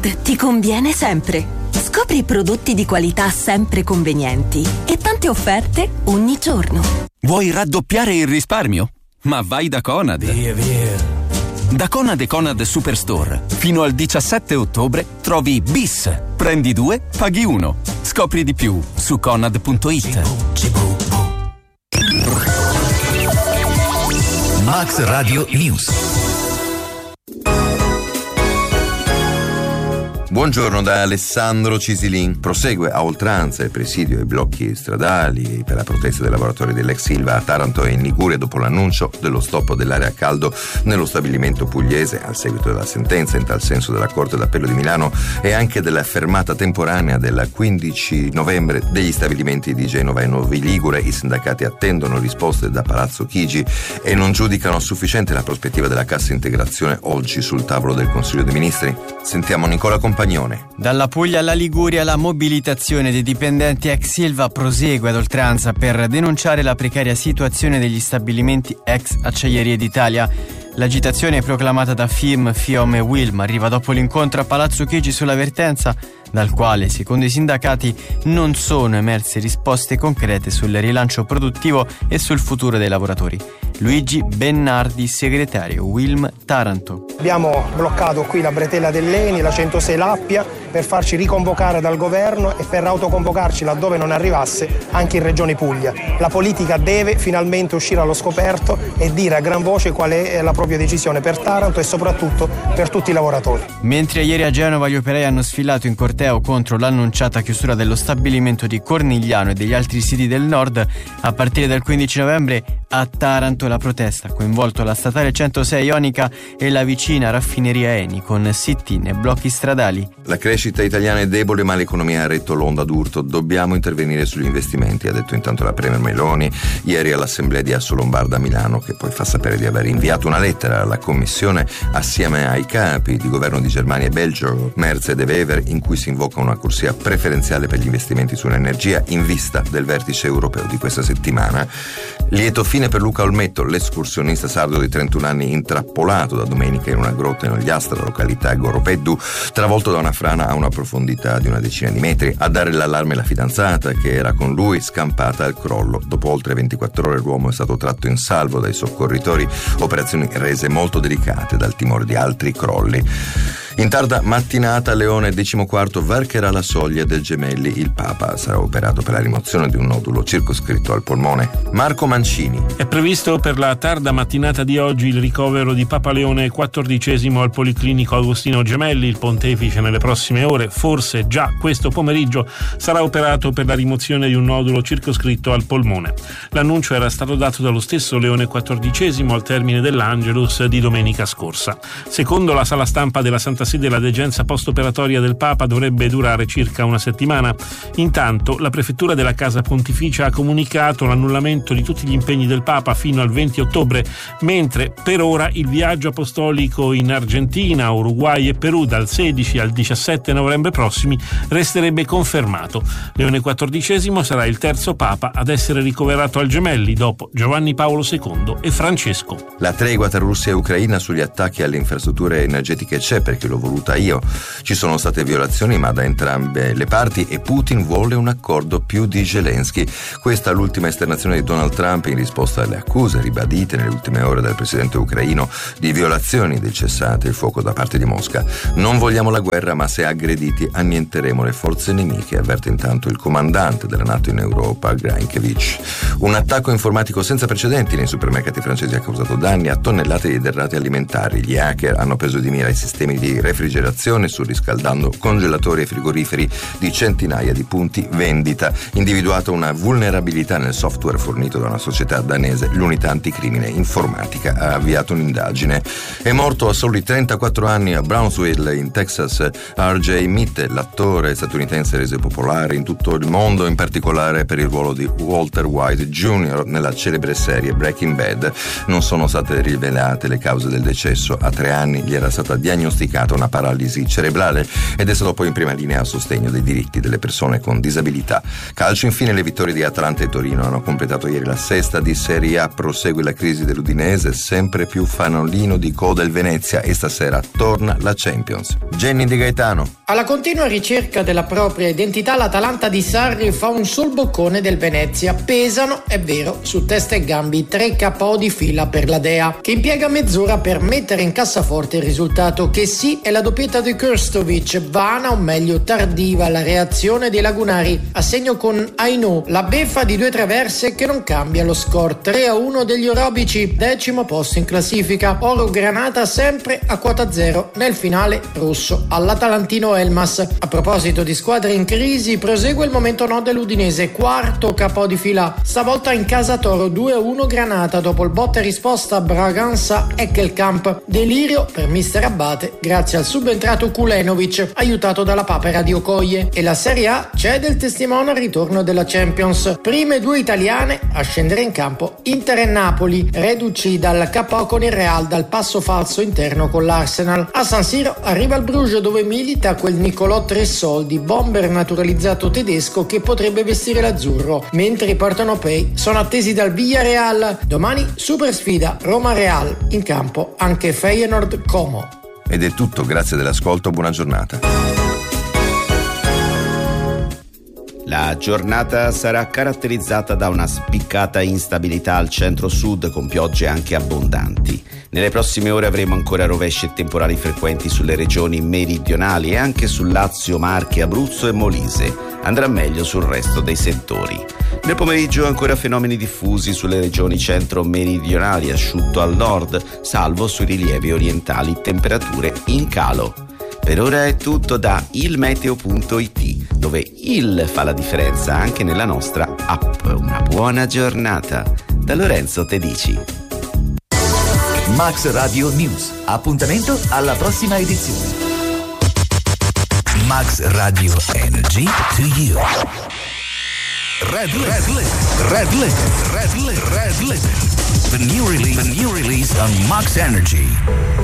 Nord ti conviene sempre. Scopri prodotti di qualità sempre convenienti e tante offerte ogni giorno. Vuoi raddoppiare il risparmio? Ma vai da Conad. Via. Da Conad e Conad Superstore fino al 17 ottobre trovi bis. Prendi 2, paghi 1. Scopri di più su conad.it. Max Radio News. Buongiorno da Alessandro Cisilin. Prosegue a oltranza il presidio ai blocchi stradali per la protesta dei lavoratori dell'ex Ilva a Taranto e in Liguria dopo l'annuncio dello stop dell'area a caldo nello stabilimento pugliese a seguito della sentenza in tal senso della Corte d'Appello di Milano e anche della fermata temporanea del 15 novembre degli stabilimenti di Genova e Novi Ligure. I sindacati attendono risposte da Palazzo Chigi e non giudicano sufficiente la prospettiva della cassa integrazione oggi sul tavolo del Consiglio dei Ministri. Sentiamo Nicola Compagnone. Dalla Puglia alla Liguria la mobilitazione dei dipendenti ex Ilva prosegue ad oltranza per denunciare la precaria situazione degli stabilimenti ex Acciaierie d'Italia. L'agitazione proclamata da FIM, FIOM e WILM arriva dopo l'incontro a Palazzo Chigi sulla vertenza, dal quale, secondo i sindacati, non sono emerse risposte concrete sul rilancio produttivo e sul futuro dei lavoratori. Luigi Bennardi, segretario WILM Taranto. Abbiamo bloccato qui la bretella dell'Eni, la 106 L'Appia, per farci riconvocare dal governo e per autoconvocarci laddove non arrivasse anche in Regione Puglia. La politica deve finalmente uscire allo scoperto e dire a gran voce qual è la propria decisione per Taranto e soprattutto per tutti i lavoratori. Mentre ieri a Genova gli operai hanno sfilato in corteo contro l'annunciata chiusura dello stabilimento di Cornigliano e degli altri siti del nord, a partire dal 15 novembre a Taranto la protesta ha coinvolto la statale 106 Ionica e la vicina raffineria Eni con sit-in e blocchi stradali. La crescita italiana è debole ma l'economia ha retto l'onda d'urto. Dobbiamo intervenire sugli investimenti, ha detto intanto la Premier Meloni ieri all'assemblea di Assolombarda a Milano, che poi fa sapere di aver inviato una lettera alla Commissione assieme ai capi di governo di Germania e Belgio, Merz e De Wever, in cui si invoca una corsia preferenziale per gli investimenti sull'energia in vista del vertice europeo di questa settimana. Lieto fine per Luca Olmetto, l'escursionista sardo di 31 anni intrappolato da domenica in una grotta in Ogliastra, località Goropeddu, travolto da una frana a una profondità di una decina di metri. A dare l'allarme la fidanzata, che era con lui, scampata al crollo. Dopo oltre 24 ore l'uomo è stato tratto in salvo dai soccorritori, operazioni rese molto delicate dal timore di altri crolli. In tarda mattinata Leone XIV varcherà la soglia del Gemelli. Il Papa sarà operato per la rimozione di un nodulo circoscritto al polmone. Marco Mancini. È previsto per la tarda mattinata di oggi il ricovero di Papa Leone XIV al Policlinico Agostino Gemelli. Il pontefice nelle prossime ore, forse già questo pomeriggio, sarà operato per la rimozione di un nodulo circoscritto al polmone. L'annuncio era stato dato dallo stesso Leone XIV al termine dell'Angelus di domenica scorsa. Secondo la sala stampa della Santa Sede, la degenza post-operatoria del Papa dovrebbe durare circa una settimana. Intanto la prefettura della Casa Pontificia ha comunicato l'annullamento di tutti gli impegni del Papa fino al 20 ottobre, mentre per ora il viaggio apostolico in Argentina, Uruguay e Perù dal 16 al 17 novembre prossimi resterebbe confermato. Leone XIV sarà il terzo Papa ad essere ricoverato al Gemelli dopo Giovanni Paolo II e Francesco. La tregua tra Russia e Ucraina sugli attacchi alle infrastrutture energetiche c'è perché l'ho voluta io. Ci sono state violazioni ma da entrambe le parti e Putin vuole un accordo più di Zelensky. Questa è l'ultima esternazione di Donald Trump in risposta alle accuse ribadite nelle ultime ore dal presidente ucraino di violazioni del cessate il fuoco da parte di Mosca. Non vogliamo la guerra, ma se aggrediti annienteremo le forze nemiche, avverte intanto il comandante della NATO in Europa, Grankiewicz. Un attacco informatico senza precedenti nei supermercati francesi ha causato danni a tonnellate di derrate alimentari. Gli hacker hanno preso di mira i sistemi di refrigerazione, surriscaldando congelatori e frigoriferi di centinaia di punti vendita. Individuata una vulnerabilità nel software fornito da una società danese, l'unità anticrimine informatica ha avviato un'indagine. È morto a soli 34 anni a Brownsville, in Texas, R.J. Mitte, l'attore statunitense reso popolare in tutto il mondo, in particolare per il ruolo di Walter White Jr. nella celebre serie Breaking Bad. Non sono state rivelate le cause del decesso. A 3 anni gli era stata diagnosticata una paralisi cerebrale ed è stato poi in prima linea a sostegno dei diritti delle persone con disabilità. Calcio, infine, le vittorie di Atalanta e Torino hanno completato ieri la sesta di Serie A, prosegue la crisi dell'Udinese, sempre più fanolino di coda il Venezia e stasera torna la Champions. Jenny Di Gaetano. Alla continua ricerca della propria identità, l'Atalanta di Sarri fa un solboccone del Venezia. Pesano, è vero, su testa e gambi 3 KO di fila per la Dea, che impiega mezz'ora per mettere in cassaforte il risultato, che sì è la doppietta di Krstovic, vana o meglio tardiva la reazione dei lagunari, a segno con Aino, la beffa di 2 traverse che non cambia lo score. 3-1 degli orobici, 10° posto in classifica, oro granata sempre a quota 0 nel finale rosso all'Atalantino Elmas. A proposito di squadre in crisi, prosegue il momento no dell'Udinese, 4° KO di fila, stavolta in casa Toro, 2-1 Granata dopo il botta e risposta Braganza Eckelkamp. Delirio per mister Abate grazie al subentrato Kulenovic, aiutato dalla papera di Okoye. E la Serie A cede il testimone al ritorno della Champions. Prime 2 italiane a scendere in campo, Inter e Napoli, reduci dal KO con il Real dal passo falso interno con l'Arsenal. A San Siro arriva il Bruges, dove milita quel Nicolò Tressoldi, bomber naturalizzato tedesco che potrebbe vestire l'azzurro, mentre i partenopei sono attesi dal Villarreal. Domani super sfida Roma-Real, in campo anche Feyenoord-Como. Ed è tutto, grazie dell'ascolto, buona giornata. La giornata sarà caratterizzata da una spiccata instabilità al centro-sud, con piogge anche abbondanti. Nelle prossime ore avremo ancora rovesci e temporali frequenti sulle regioni meridionali e anche su Lazio, Marche, Abruzzo e Molise. Andrà meglio sul resto dei settori. Nel pomeriggio ancora fenomeni diffusi sulle regioni centro-meridionali, asciutto al nord, salvo sui rilievi orientali, temperature in calo. Per ora è tutto da ilmeteo.it, dove il fa la differenza anche nella nostra app. Una buona giornata. Da Lorenzo Tedici. Max Radio News. Appuntamento alla prossima edizione. Max Radio Energy to you. Red Limit. The new release on Max Energy.